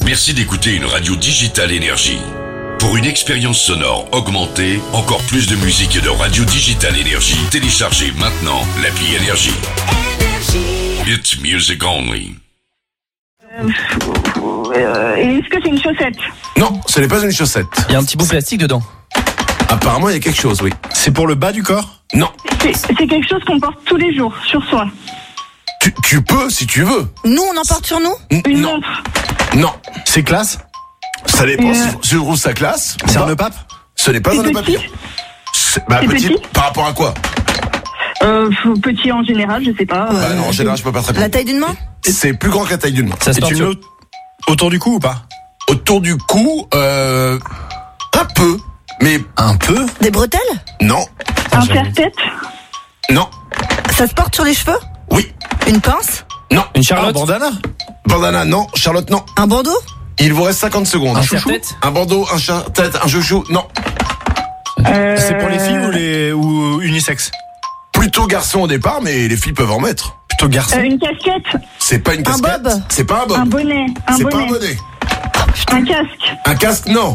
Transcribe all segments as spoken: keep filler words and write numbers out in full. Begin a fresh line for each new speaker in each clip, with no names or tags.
Merci d'écouter une radio digitale Énergie. Pour une expérience sonore augmentée, encore plus de musique et de radio digitale Énergie, téléchargez maintenant l'appli Énergie. It's music only.
Euh, euh, est-ce que c'est une chaussette?
Non, ce n'est pas une chaussette.
Il y a un petit bout plastique dedans.
Apparemment, il y a quelque chose, oui.
C'est pour le bas du corps?
Non.
C'est, c'est quelque chose qu'on porte tous les jours sur soi.
Tu, tu peux, si tu veux.
Nous, on en porte sur nous?
N-
Une
non.
montre.
Non.
C'est classe?
Ça dépend
Euh.
si, si tu trouves sa classe.
C'est
ou
un
pas.
nœud pape?
Ce n'est pas
C'est
un nœud
petit?
papillon. C'est, bah,
C'est
petit,
petit
par rapport à quoi?
Euh, petit en général, je sais pas.
Bah non, en général, je peux pas te répondre.
La taille d'une main?
C'est plus grand que la taille d'une main.
Ça se
Et
porte
tu
sur...
le mets au- autour du cou ou pas?
Autour du cou, euh, un peu. Mais
Un peu?
Des bretelles?
non.
Un
j'avoue.
serre-tête.
Non.
Ça se porte sur les cheveux?
Oui.
Une pince?
Non.
Une
Un
charlotte.
bandana?
Bandana, non. Charlotte, non.
Un bandeau?
Il vous reste cinquante secondes.
Un
chouchou.
serre-tête.
Un bandeau, un serre-tête, un chouchou. Non.
Euh,
C'est pour les filles ou les ou unisexe?
Plutôt garçon au départ, mais les filles peuvent en mettre.
Plutôt garçon.
euh, une casquette.
C'est pas une
Un
casquette.
bob.
C'est pas un bob.
Un bonnet. Un
C'est pas
bonnet.
un bonnet.
Un casque.
Un casque, non.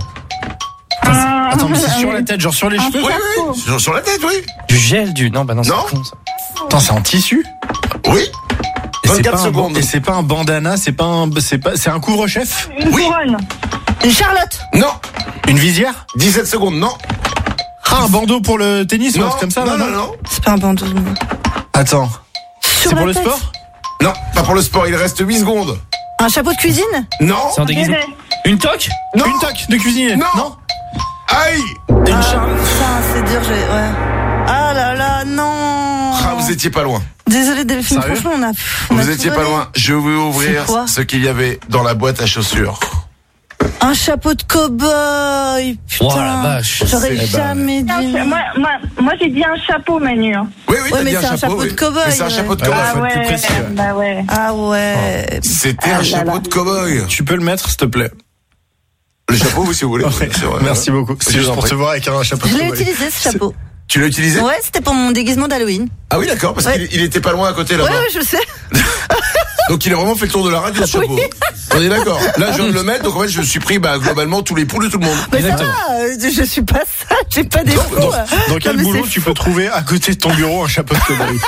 Un-
Attends, mais c'est sur
euh,
la tête, genre sur les
un
cheveux?
Oui,
chapeau.
oui. Sur, sur la tête, oui.
Du gel, du... Non, bah non, c'est
Non.
con, ça.
Attends, c'est en tissu?
Oui.
Et c'est
vingt-quatre
pas un,
secondes.
et c'est pas un bandana, c'est pas un, c'est pas, c'est un couvre-chef?
Une
Oui.
couronne.
Une charlotte?
Non.
Une visière?
dix-sept secondes, non.
Ah, un bandeau pour le tennis ou un
Non,
truc comme ça?
non,
là,
non, non.
C'est pas un bandeau.
Attends.
Sur
C'est
la
pour le
tête.
sport?
Non, pas pour le sport, il reste huit secondes.
Un chapeau de cuisine?
Non.
C'est un déguisement.
Béret.
Une toque.
Non.
Une toque de cuisinier?
Non. Aïe.
Une
Ah,
charlotte?
putain, c'est dur, j'ai... Ouais. Ah là là, non.
Ah, vous étiez pas loin.
Désolé Delphine,
Sérieux
franchement, on a... on a
Vous
tout
étiez pas
donné.
loin. Je vais ouvrir
C'est quoi
ce qu'il y avait dans la boîte à chaussures.
Un chapeau de cow-boy. Putain.
Oh la vache.
J'aurais
C'est-
jamais
Un
dit.
cha- Moi, moi, moi j'ai dit un chapeau, Manu. hein.
Oui, oui,
Ouais,
t'as
mais
dit un
c'est un
chapeau.
chapeau
oui.
de cow-boy,
Mais c'est un
ouais.
chapeau de
Ouais,
cow-boy.
Ah
faut être
ouais,
plus précis, ouais.
bah ouais.
Ah ouais.
C'était
Ah
un
là
chapeau
là.
de cow-boy.
Tu peux le mettre, s'il te plaît?
Le chapeau, oui, si vous voulez.
Ouais,
C'est vrai,
merci
ouais.
beaucoup. C'est
Je
juste
vous en
pour
prie.
te voir avec un chapeau de
Je l'ai
cow-boy.
utilisé ce chapeau.
Tu l'as utilisé?
Ouais, c'était pour mon déguisement d'Halloween.
Ah oui, d'accord, parce
Ouais.
qu'il il était pas loin à côté
Ouais,
là-bas.
ouais, je sais.
Donc il a vraiment fait le tour de la radio, ce chapeau. On est d'accord. Là, je viens de le mettre, donc en fait, je me suis pris, bah, globalement, tous les pouls de tout le monde.
Mais ça
Exactement.
va, euh, je suis pas ça, j'ai pas des fous.
Dans, dans quel
Non, mais
boulot
c'est
tu
fou.
peux trouver à côté de ton bureau un chapeau de cow-boy?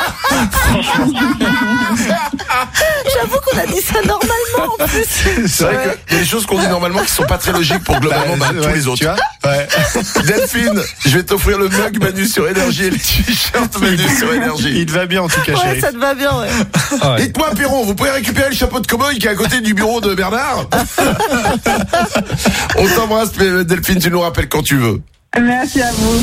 J'avoue qu'on a dit ça normalement en plus.
C'est vrai qu'il y a des choses qu'on dit normalement qui sont pas très logiques pour globalement bah, tous
Ouais,
les autres.
Tu vois? Ouais.
Delphine, je vais t'offrir le mug Manu sur Énergie et le t-shirt Manu sur Énergie.
Il te va bien en tout cas,
Ouais,
chérie.
ça te va bien, ouais.
Ah ouais.
Dites-moi, Perron, vous pouvez récupérer le chapeau de cow-boy qui est à côté du bureau de Bernard? On t'embrasse, Delphine, tu nous rappelles quand tu veux.
Merci à vous.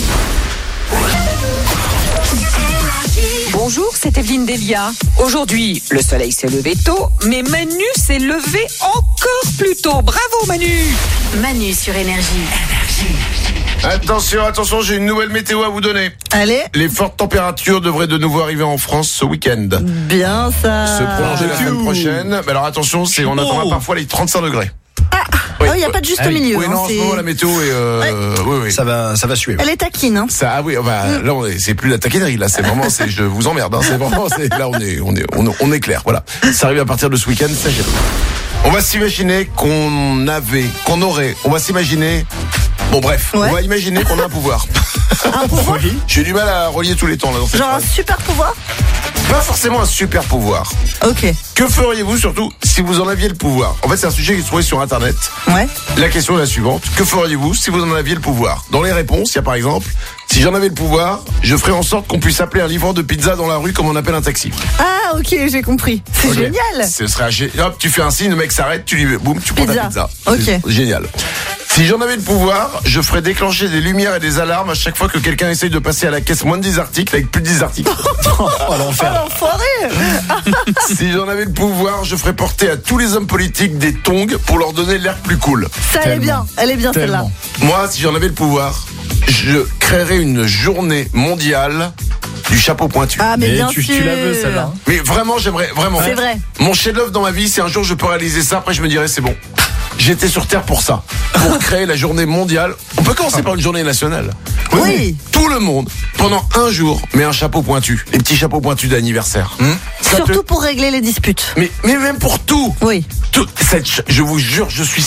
Bonjour, c'est Evelyne Delia. Aujourd'hui, le soleil s'est levé tôt, mais Manu s'est levé encore plus tôt. Bravo Manu!
Manu sur Énergie.
Attention, attention, j'ai une nouvelle météo à vous donner.
Allez,
Les fortes températures devraient de nouveau arriver en France ce week-end.
bien ça.
Se prolonger la semaine prochaine. Mais alors attention, c'est on attendra parfois les trente-cinq degrés.
Oh, il n'y a pas de juste
Ah oui.
milieu.
Oui,
hein,
non, en ce
c'est-
moment, la météo est... Euh, oui, oui.
Ça va, ça va suer.
Elle est taquine, hein.
Ça, ah oui, bah, là, on est- c'est plus la taquinerie, là, c'est vraiment, c'est, je vous emmerde, hein, c'est vraiment, c'est, là, on est, on est, on, on est clair, voilà. Ça arrive à partir de ce week-end, sachez-le. On va s'imaginer qu'on avait, qu'on aurait, on va s'imaginer, bon, bref,
Ouais.
on va imaginer qu'on a un pouvoir.
Un pouvoir.
J'ai du mal à relier tous les temps, là, dans cette
Genre un
phrase.
super pouvoir.
Pas forcément un super pouvoir.
Ok.
Que feriez-vous, surtout, si vous en aviez le pouvoir? En fait, c'est un sujet qui se trouvait sur Internet.
Ouais.
La question est la suivante. Que feriez-vous si vous en aviez le pouvoir? Dans les réponses, il y a par exemple, si j'en avais le pouvoir, je ferais en sorte qu'on puisse appeler un livreur de pizza dans la rue comme on appelle un taxi.
Ah, ok, j'ai compris. C'est
Ok.
génial.
Ce serait gé- hop, tu fais un signe, le mec s'arrête, tu lui boum, tu prends ta
Pizza.
pizza.
Ok.
C'est génial. Si j'en avais le pouvoir, je ferais déclencher des lumières et des alarmes à chaque fois que quelqu'un essaye de passer à la caisse moins de dix articles avec plus de dix articles.
Oh,
Oh
l'enfer.
l'enfoiré.
Si j'en avais le pouvoir, je ferais porter à tous les hommes politiques des tongs pour leur donner l'air plus cool.
Ça, elle est
Tellement.
bien. Elle est bien celle-là.
Tellement.
Moi, si j'en avais le pouvoir, je créerais une journée mondiale du chapeau pointu.
Ah, mais
Et
bien
tu,
sûr.
tu la veux, celle-là. hein.
Mais vraiment, j'aimerais, vraiment.
C'est vrai.
Mon chef-d'œuvre dans ma vie, si un jour je peux réaliser ça, après je me dirais c'est bon. J'étais sur Terre pour ça, pour créer la journée mondiale. On peut commencer par une journée nationale.
Oui.
Tout le monde, pendant un jour, met un chapeau pointu. Les petits chapeaux pointus d'anniversaire. Ça te-
Surtout pour régler les disputes.
Mais, mais même pour tout.
Oui.
tout cette ch- je vous jure, je suis